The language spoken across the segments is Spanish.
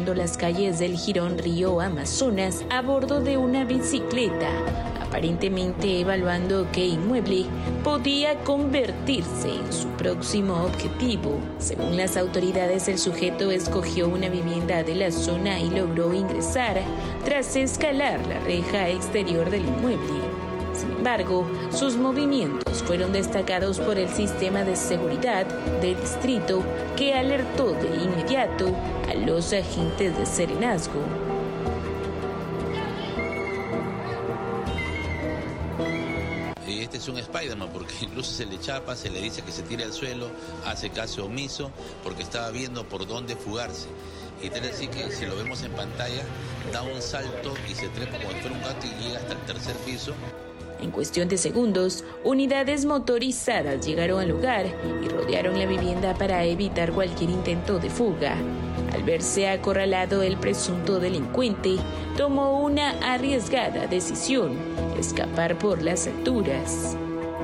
recorriendo las calles del Jirón Río Amazonas a bordo de una bicicleta, aparentemente evaluando qué inmueble podía convertirse en su próximo objetivo. Según las autoridades, el sujeto escogió una vivienda de la zona y logró ingresar tras escalar la reja exterior del inmueble. Sin embargo, sus movimientos fueron destacados por el sistema de seguridad del distrito, que alertó de inmediato a los agentes de Serenazgo. Este es un Spider-Man porque incluso se le chapa, se le dice que se tire al suelo, hace caso omiso porque estaba viendo por dónde fugarse. Y tal así que si lo vemos en pantalla, da un salto y se trepa como si fuera un gato y llega hasta el tercer piso. En cuestión de segundos, unidades motorizadas llegaron al lugar y rodearon la vivienda para evitar cualquier intento de fuga. Al verse acorralado, el presunto delincuente tomó una arriesgada decisión: escapar por las alturas.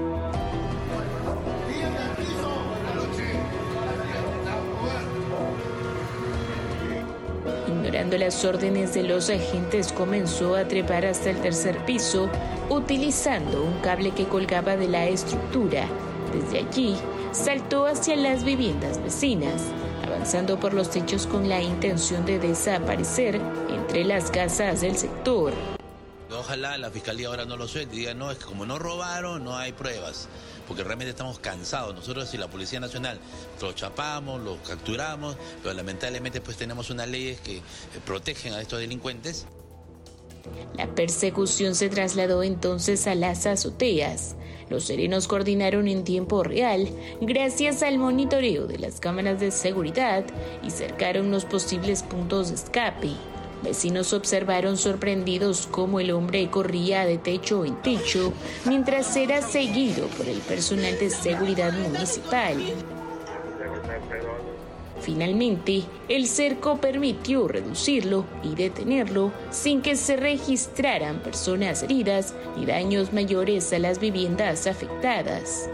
Ignorando las órdenes de los agentes, comenzó a trepar hasta el tercer piso, utilizando un cable que colgaba de la estructura. Desde allí, saltó hacia las viviendas vecinas, avanzando por los techos con la intención de desaparecer entre las casas del sector. Ojalá la fiscalía ahora no lo suelte y diga, no, es que como no robaron, no hay pruebas, porque realmente estamos cansados. Nosotros, si la Policía Nacional, los chapamos, los capturamos, pero lamentablemente pues tenemos unas leyes que protegen a estos delincuentes. La persecución se trasladó entonces a las azoteas. Los serenos coordinaron en tiempo real gracias al monitoreo de las cámaras de seguridad y cercaron los posibles puntos de escape. Vecinos observaron sorprendidos cómo el hombre corría de techo en techo mientras era seguido por el personal de seguridad municipal. Finalmente, el cerco permitió reducirlo y detenerlo sin que se registraran personas heridas ni daños mayores a las viviendas afectadas.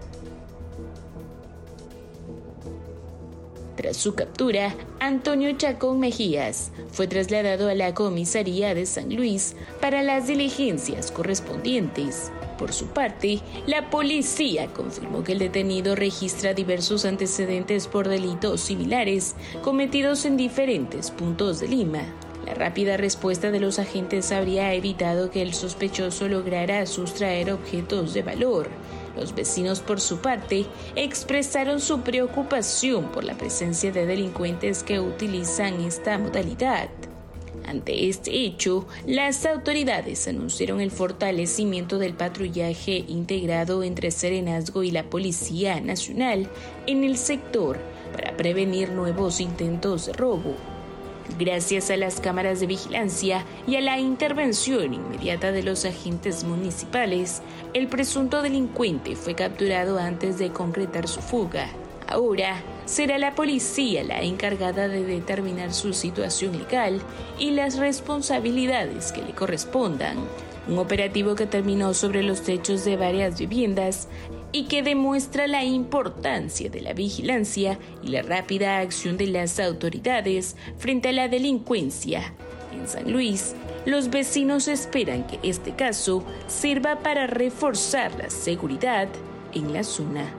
Tras su captura, Antonio Chacón Mejías fue trasladado a la comisaría de San Luis para las diligencias correspondientes. Por su parte, la policía confirmó que el detenido registra diversos antecedentes por delitos similares cometidos en diferentes puntos de Lima. La rápida respuesta de los agentes habría evitado que el sospechoso lograra sustraer objetos de valor. Los vecinos, por su parte, expresaron su preocupación por la presencia de delincuentes que utilizan esta modalidad. Ante este hecho, las autoridades anunciaron el fortalecimiento del patrullaje integrado entre Serenazgo y la Policía Nacional en el sector para prevenir nuevos intentos de robo. Gracias a las cámaras de vigilancia y a la intervención inmediata de los agentes municipales, el presunto delincuente fue capturado antes de concretar su fuga. Ahora será la policía la encargada de determinar su situación legal y las responsabilidades que le correspondan. Un operativo que terminó sobre los techos de varias viviendas y que demuestra la importancia de la vigilancia y la rápida acción de las autoridades frente a la delincuencia. En San Luis, los vecinos esperan que este caso sirva para reforzar la seguridad en la zona.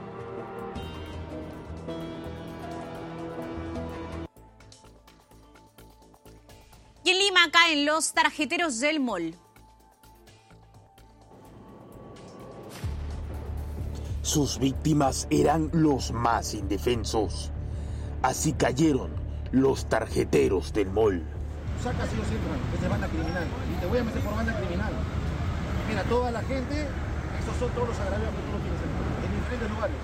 Y en Lima caen los tarjeteros del mall. Sus víctimas eran los más indefensos. Así cayeron los tarjeteros del mall. Sacas y los entran, esta es banda criminal. Y te voy a meter por banda criminal. Mira, toda la gente, estos son todos los agravios que tú no tienes en diferentes lugares.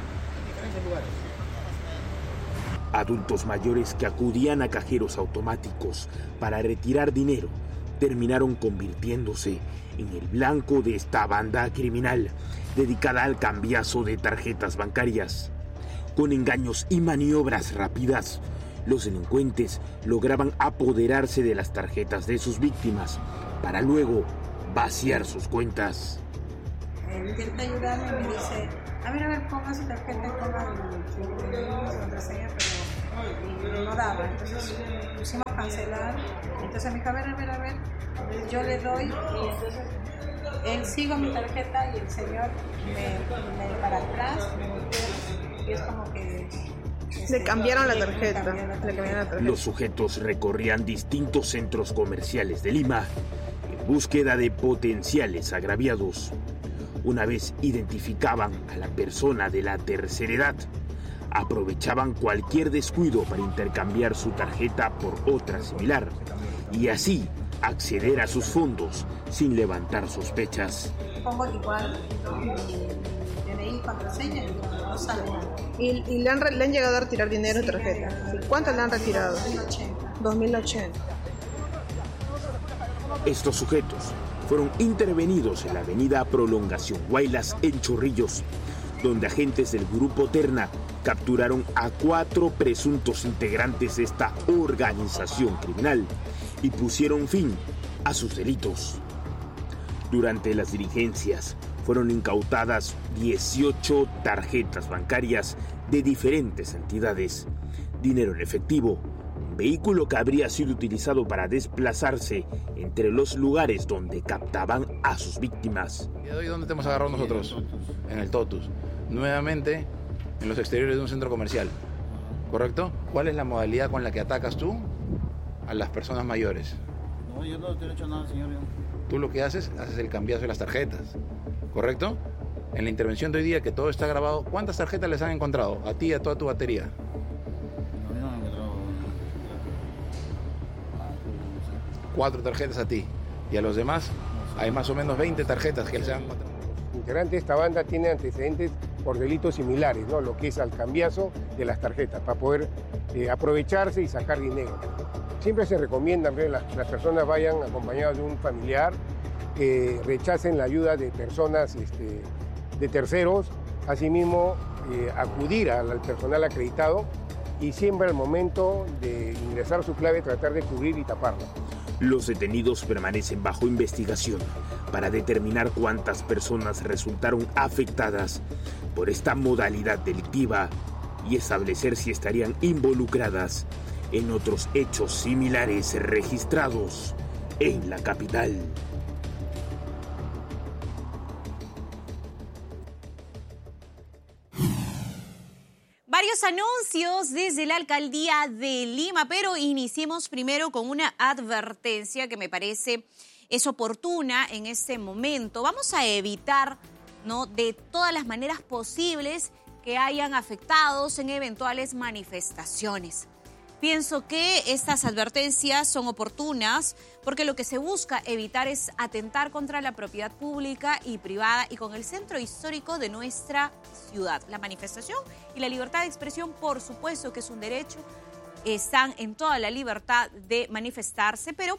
Adultos mayores que acudían a cajeros automáticos para retirar dinero terminaron convirtiéndose en el blanco de esta banda criminal dedicada al cambiazo de tarjetas bancarias. Con engaños y maniobras rápidas, los delincuentes lograban apoderarse de las tarjetas de sus víctimas para luego vaciar sus cuentas. Intenta ayudarme y me dice, a ver, ponga su tarjeta y ponga su contraseña, pero no daba. Entonces pusimos cancelar. Entonces me dijo, a ver. Yo le doy y entonces él sigo mi tarjeta y el señor me para atrás, me volteó y es como que... Le cambiaron la tarjeta. Los sujetos recorrían distintos centros comerciales de Lima en búsqueda de potenciales agraviados. Una vez identificaban a la persona de la tercera edad, aprovechaban cualquier descuido para intercambiar su tarjeta por otra similar y así acceder a sus fondos sin levantar sospechas. Pongo igual DNI, contraseña y no sale nada. ¿Y le han llegado a retirar dinero en tarjeta? ¿Cuánto le han retirado? 2080. Estos sujetos fueron intervenidos en la avenida Prolongación Guaylas en Chorrillos, donde agentes del Grupo Terna capturaron a 4 presuntos integrantes de esta organización criminal y pusieron fin a sus delitos. Durante las diligencias fueron incautadas 18 tarjetas bancarias de diferentes entidades, dinero en efectivo, un vehículo que habría sido utilizado para desplazarse entre los lugares donde captaban a sus víctimas. ¿Y hoy dónde te hemos agarrado nosotros? En el Totus. Nuevamente en los exteriores de un centro comercial, ¿correcto? ¿Cuál es la modalidad con la que atacas tú a las personas mayores? No, yo no te he hecho nada, señor. Tú lo que haces el cambiazo de las tarjetas, ¿correcto? En la intervención de hoy día, que todo está grabado, ¿cuántas tarjetas les han encontrado? A ti y a toda tu batería. No, yo no me he encontrado. 4 tarjetas a ti. Y a los demás, hay más o menos 20 tarjetas que les han encontrado. Integrante de esta banda tiene antecedentes por delitos similares, ¿no? Lo que es al cambiazo de las tarjetas, para poder aprovecharse y sacar dinero. Siempre se recomienda que las personas vayan acompañadas de un familiar, rechacen la ayuda de personas, de terceros, asimismo acudir al personal acreditado y siempre al momento de ingresar su clave tratar de cubrir y taparla. Los detenidos permanecen bajo investigación para determinar cuántas personas resultaron afectadas por esta modalidad delictiva y establecer si estarían involucradas en otros hechos similares registrados en la capital. Varios anuncios desde la alcaldía de Lima, pero iniciemos primero con una advertencia que me parece es oportuna en este momento. Vamos a evitar, ¿no?, de todas las maneras posibles que hayan afectados en eventuales manifestaciones. Pienso que estas advertencias son oportunas porque lo que se busca evitar es atentar contra la propiedad pública y privada y con el centro histórico de nuestra ciudad. La manifestación y la libertad de expresión, por supuesto que es un derecho, están en toda la libertad de manifestarse, pero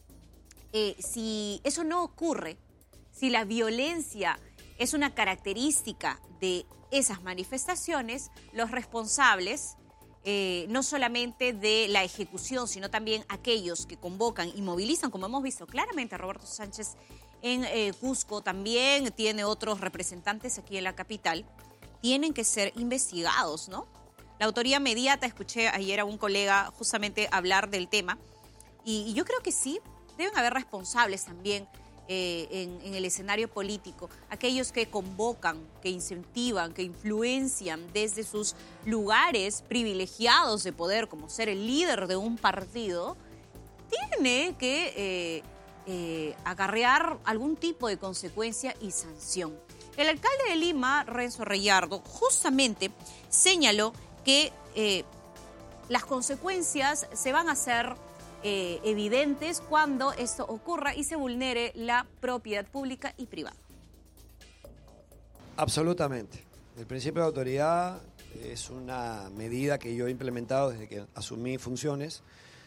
si eso no ocurre, si la violencia es una característica de esas manifestaciones, los responsables, no solamente de la ejecución, sino también aquellos que convocan y movilizan, como hemos visto claramente a Roberto Sánchez en Cusco, también tiene otros representantes aquí en la capital, tienen que ser investigados, ¿no? La autoría inmediata, escuché ayer a un colega justamente hablar del tema, y yo creo que sí, deben haber responsables también en el escenario político, aquellos que convocan, que incentivan, que influencian desde sus lugares privilegiados de poder, como ser el líder de un partido, tiene que acarrear algún tipo de consecuencia y sanción. El alcalde de Lima, Renzo Reyardo, justamente señaló que las consecuencias se van a hacer evidentes cuando esto ocurra y se vulnere la propiedad pública y privada. Absolutamente. El principio de autoridad es una medida que yo he implementado desde que asumí funciones.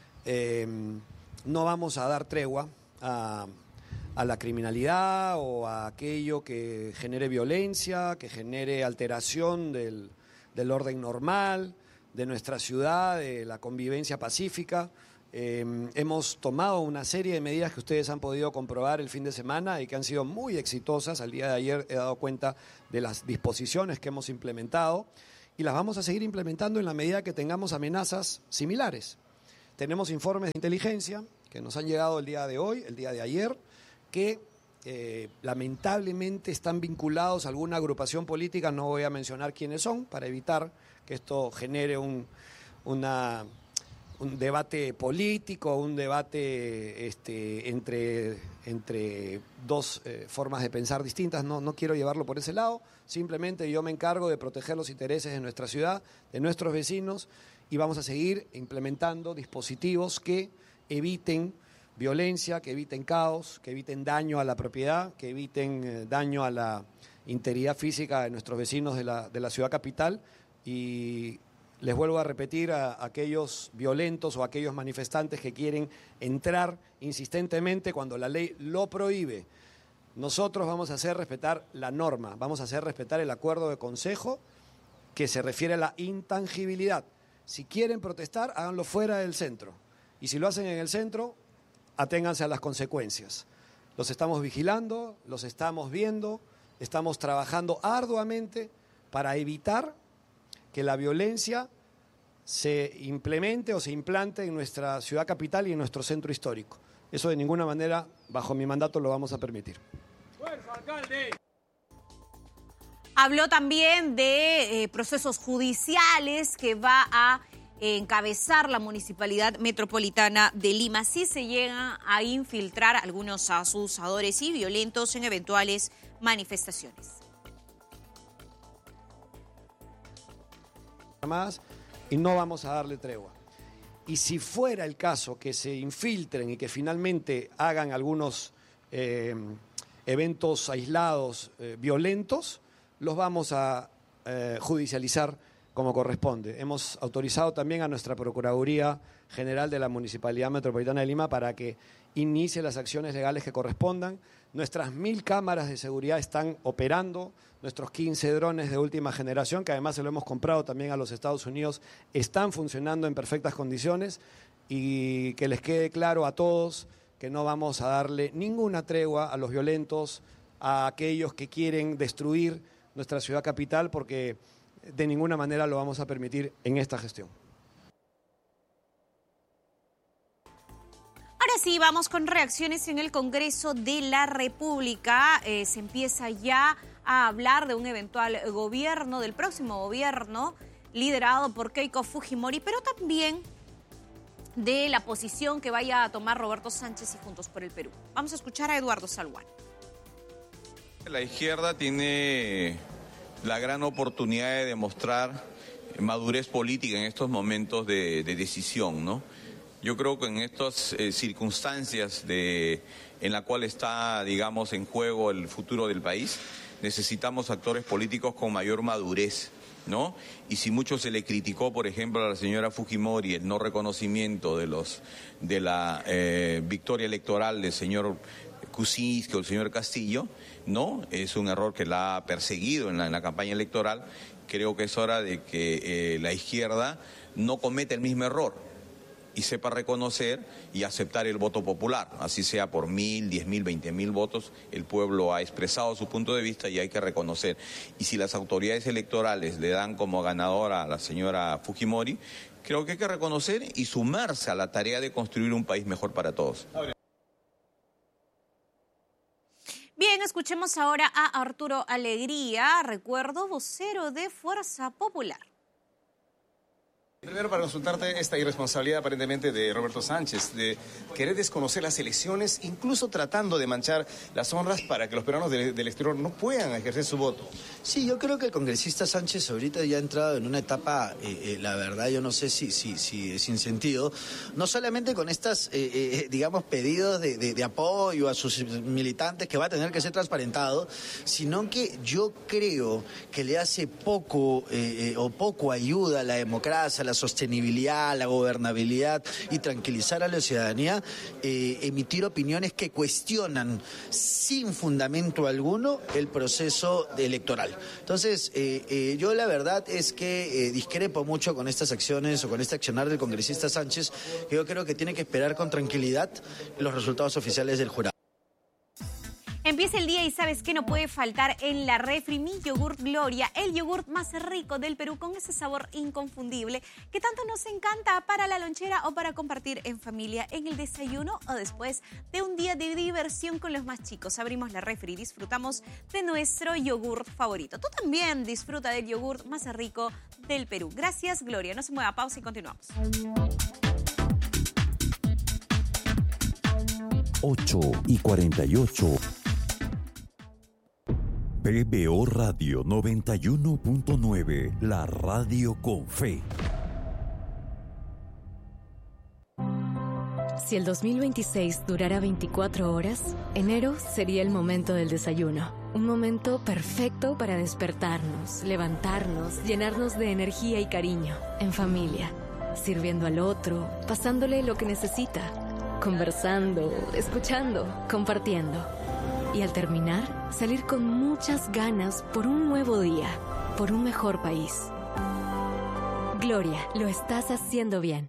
No vamos a dar tregua a la criminalidad o a aquello que genere violencia, que genere alteración del orden normal, de nuestra ciudad, de la convivencia pacífica. Hemos tomado una serie de medidas que ustedes han podido comprobar el fin de semana y que han sido muy exitosas. Al día de ayer he dado cuenta de las disposiciones que hemos implementado y las vamos a seguir implementando en la medida que tengamos amenazas similares. tenemos informes de inteligencia que nos han llegado el día de hoy, el día de ayer, que lamentablemente están vinculados a alguna agrupación política, no voy a mencionar quiénes son, para evitar que esto genere un debate político, un debate entre dos formas de pensar distintas. No quiero llevarlo por ese lado, simplemente yo me encargo de proteger los intereses de nuestra ciudad, de nuestros vecinos, y vamos a seguir implementando dispositivos que eviten violencia, que eviten caos, que eviten daño a la propiedad, que eviten daño a la integridad física de nuestros vecinos de la ciudad capital. Y les vuelvo a repetir a aquellos violentos o a aquellos manifestantes que quieren entrar insistentemente cuando la ley lo prohíbe. Nosotros vamos a hacer respetar la norma, vamos a hacer respetar el acuerdo de consejo que se refiere a la intangibilidad. Si quieren protestar, háganlo fuera del centro. Y si lo hacen en el centro, aténganse a las consecuencias. Los estamos vigilando, los estamos viendo, estamos trabajando arduamente para evitar que la violencia se implemente o se implante en nuestra ciudad capital y en nuestro centro histórico. Eso de ninguna manera, bajo mi mandato, lo vamos a permitir. ¡Fuerza, alcalde! Habló también de procesos judiciales que va a encabezar la Municipalidad Metropolitana de Lima si se llegan a infiltrar algunos abusadores y violentos en eventuales manifestaciones. Más, y no vamos a darle tregua. Y si fuera el caso que se infiltren y que finalmente hagan algunos eventos aislados violentos, los vamos a judicializar como corresponde. Hemos autorizado también a nuestra Procuraduría General de la Municipalidad Metropolitana de Lima para que inicie las acciones legales que correspondan. Nuestras 1000 cámaras de seguridad están operando, nuestros 15 drones de última generación, que además se lo hemos comprado también a los Estados Unidos, están funcionando en perfectas condiciones, y que les quede claro a todos que no vamos a darle ninguna tregua a los violentos, a aquellos que quieren destruir nuestra ciudad capital, porque de ninguna manera lo vamos a permitir en esta gestión. Ahora sí, vamos con reacciones en el Congreso de la República. Se empieza ya a hablar de un eventual gobierno, del próximo gobierno, liderado por Keiko Fujimori, pero también de la posición que vaya a tomar Roberto Sánchez y Juntos por el Perú. Vamos a escuchar a Eduardo Salguán. La izquierda tiene la gran oportunidad de demostrar madurez política en estos momentos de decisión, ¿no? Yo creo que en estas circunstancias en la cual está, digamos, en juego el futuro del país, necesitamos actores políticos con mayor madurez, ¿no? Y si mucho se le criticó, por ejemplo, a la señora Fujimori el no reconocimiento de la victoria electoral del señor Kuczynski o el señor Castillo, ¿no? Es un error que la ha perseguido en la campaña electoral. Creo que es hora de que la izquierda no cometa el mismo error y sepa reconocer y aceptar el voto popular, así sea por 1000, 10.000, 20.000 votos. El pueblo ha expresado su punto de vista y hay que reconocer. Y si las autoridades electorales le dan como ganadora a la señora Fujimori, creo que hay que reconocer y sumarse a la tarea de construir un país mejor para todos. Bien, escuchemos ahora a Arturo Alegría, recuerdo, vocero de Fuerza Popular. Primero, para consultarte esta irresponsabilidad aparentemente de Roberto Sánchez, de querer desconocer las elecciones, incluso tratando de manchar las honras para que los peruanos del exterior no puedan ejercer su voto. Sí, yo creo que el congresista Sánchez ahorita ya ha entrado en una etapa, la verdad, yo no sé si sin sentido, no solamente con estas, digamos, pedidos de apoyo a sus militantes que va a tener que ser transparentado, sino que yo creo que le hace poco ayuda a la democracia, a la sostenibilidad, la gobernabilidad y tranquilizar a la ciudadanía, emitir opiniones que cuestionan sin fundamento alguno el proceso electoral. Entonces, yo la verdad es que discrepo mucho con estas acciones o con este accionar del congresista Sánchez, que yo creo que tiene que esperar con tranquilidad los resultados oficiales del jurado. Empieza Hoy es el día y sabes que no puede faltar en la refri mi yogur Gloria, el yogur más rico del Perú con ese sabor inconfundible que tanto nos encanta para la lonchera o para compartir en familia, en el desayuno o después de un día de diversión con los más chicos. Abrimos la refri y disfrutamos de nuestro yogur favorito. Tú también disfruta del yogur más rico del Perú. Gracias, Gloria. No se mueva, pausa y continuamos. 8:48. PBO Radio 91.9, la radio con fe. Si el 2026 durara 24 horas, enero sería el momento del desayuno. Un momento perfecto para despertarnos, levantarnos, llenarnos de energía y cariño, en familia, sirviendo al otro, pasándole lo que necesita, conversando, escuchando, compartiendo. Y al terminar, salir con muchas ganas por un nuevo día, por un mejor país. Gloria, lo estás haciendo bien.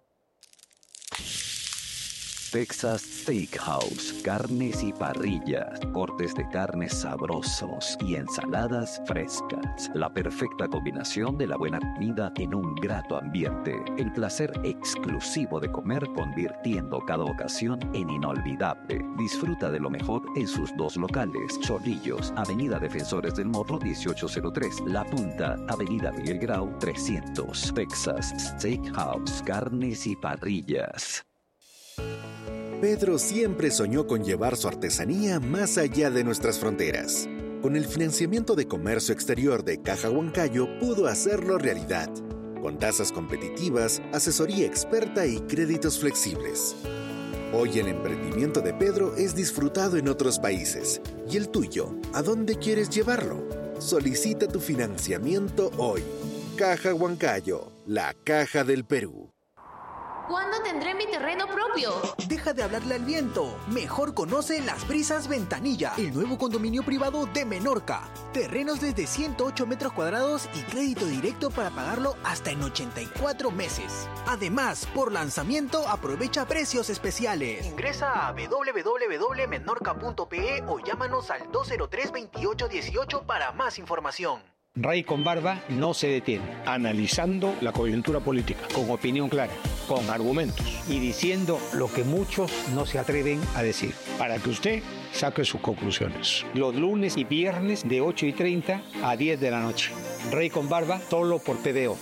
Texas Steakhouse, carnes y parrillas, cortes de carnes sabrosos y ensaladas frescas. La perfecta combinación de la buena comida en un grato ambiente. El placer exclusivo de comer convirtiendo cada ocasión en inolvidable. Disfruta de lo mejor en sus dos locales. Chorrillos, Avenida Defensores del Morro 1803. La Punta, Avenida Miguel Grau 300. Texas Steakhouse, carnes y parrillas. Pedro siempre soñó con llevar su artesanía más allá de nuestras fronteras. Con el financiamiento de comercio exterior de Caja Huancayo pudo hacerlo realidad, con tasas competitivas, asesoría experta y créditos flexibles. Hoy el emprendimiento de Pedro es disfrutado en otros países. ¿Y el tuyo? ¿A dónde quieres llevarlo? Solicita tu financiamiento hoy. Caja Huancayo, la caja del Perú. ¿Cuándo tendré mi terreno propio? Deja de hablarle al viento. Mejor conoce Las Brisas Ventanilla, el nuevo condominio privado de Menorca. Terrenos desde 108 metros cuadrados y crédito directo para pagarlo hasta en 84 meses. Además, por lanzamiento, aprovecha precios especiales. Ingresa a www.menorca.pe o llámanos al 203-2818 para más información. Rey con Barba no se detiene. Analizando la coyuntura política, con opinión clara, con argumentos y diciendo lo que muchos no se atreven a decir, para que usted saque sus conclusiones. Los lunes y viernes de 8:30 a 10 de la noche. Rey con Barba, solo por PBO.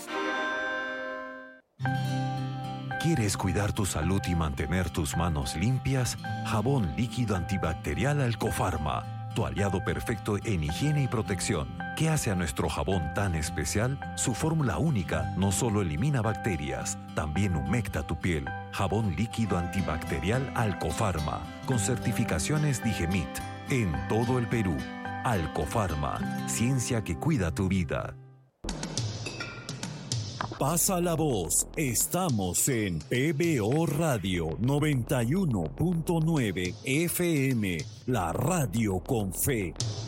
¿Quieres cuidar tu salud y mantener tus manos limpias? Jabón líquido antibacterial Alcofarma, tu aliado perfecto en higiene y protección. ¿Qué hace a nuestro jabón tan especial? Su fórmula única no solo elimina bacterias, también humecta tu piel. Jabón líquido antibacterial Alcofarma, con certificaciones Digemit, en todo el Perú. Alcofarma, ciencia que cuida tu vida. Pasa la voz, estamos en PBO Radio 91.9 FM, la radio con fe.